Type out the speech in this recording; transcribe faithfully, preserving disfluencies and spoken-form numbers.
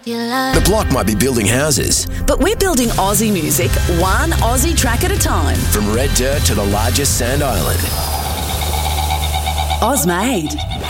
The block might be building houses, but we're building Aussie music, one Aussie track at a time. from red dirt to the largest sand island. Ozmade.